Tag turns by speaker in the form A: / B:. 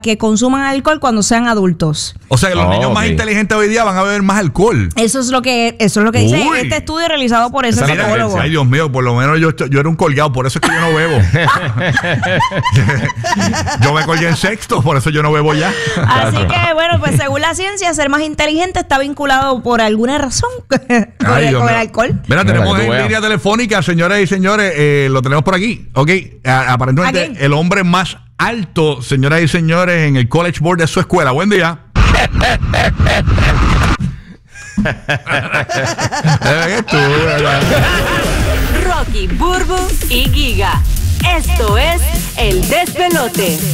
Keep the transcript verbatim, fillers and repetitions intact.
A: que consuman alcohol cuando sean adultos.
B: O sea que los
C: Oh,
B: niños más
C: okay.
B: inteligentes hoy día van a beber más alcohol.
A: Eso es lo que, eso es lo que dice
B: Uy.
A: este estudio realizado por ese
B: Mira,
A: psicólogo.
B: ay, Dios mío, por lo menos yo, yo era un colgado, por eso es que yo no bebo. Yo me colgué en sexto, por eso yo no bebo ya.
A: Así que, bueno, pues según la ciencia, ser más inteligente está vinculado por alguna razón con,
B: Ay,
A: el,
B: Dios
A: con el
B: mío.
A: alcohol.
B: Mira, tenemos
C: Mira, que tú
B: en
C: veas.
B: línea telefónica, señoras y señores, eh, lo tenemos por aquí. Ok, A- aparentemente
A: ¿A quién?
B: el hombre más alto, señoras y señores, en el College Board de su escuela. Buen día. Eh, tú, ¿verdad?
D: Rocky, Burbu y Giga. Esto es El Despelote.